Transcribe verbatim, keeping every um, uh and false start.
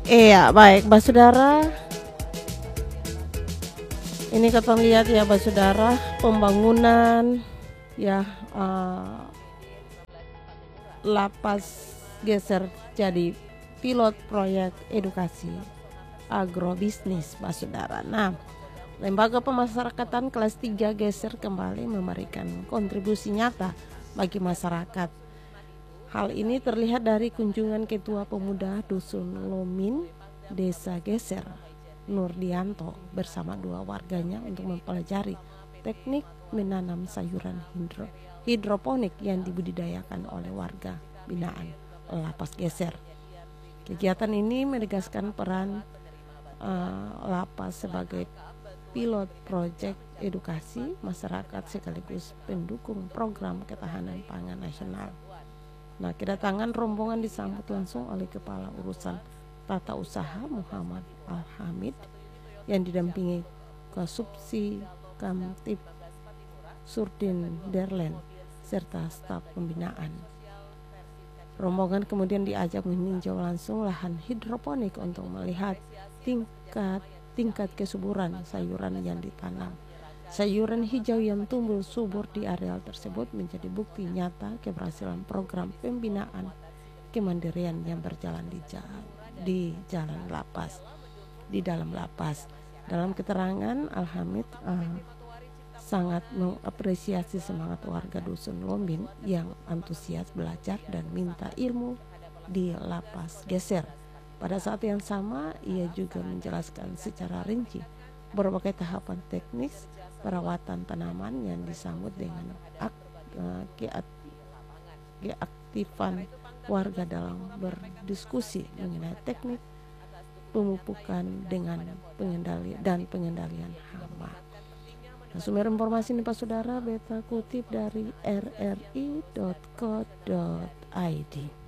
Iya, baik, Mbak Saudara. Ini kita lihat ya, Mbak Saudara, pembangunan ya uh, lapas geser jadi pilot proyek edukasi agrobisnis, Mbak Saudara. Nah, Lembaga Pemasyarakatan kelas tiga geser kembali memberikan kontribusi nyata bagi masyarakat. Hal ini terlihat dari kunjungan Ketua Pemuda Dusun Lomin, Desa Geser, Nurdianto bersama dua warganya untuk mempelajari teknik menanam sayuran hidro, hidroponik yang dibudidayakan oleh warga binaan Lapas Geser. Kegiatan ini menegaskan peran uh, Lapas sebagai pilot proyek edukasi masyarakat sekaligus pendukung program ketahanan pangan nasional. Nah, kedatangan rombongan disambut langsung oleh Kepala Urusan Tata Usaha Muhammad Al-Hamid yang didampingi Kasubsi Kamtib Surdin Derlen serta staf pembinaan. Rombongan kemudian diajak meninjau langsung lahan hidroponik untuk melihat tingkat tingkat kesuburan sayuran yang ditanam. Sayuran hijau yang tumbuh subur di areal tersebut menjadi bukti nyata keberhasilan program pembinaan kemandirian yang berjalan di jalan, di jalan lapas, di dalam lapas. Dalam keterangan, Al-Hamid uh, sangat mengapresiasi semangat warga Dusun Lombin yang antusias belajar dan minta ilmu di Lapas Geser. Pada saat yang sama, ia juga menjelaskan secara rinci berbagai tahapan teknis perawatan tanaman yang disambut dengan ak, uh, keaktifan warga dalam berdiskusi mengenai teknik pemupukan dengan pengendali dan pengendalian hama. Nah, sumber informasi ini Pak Saudara beta kutip dari r r i dot co dot i d.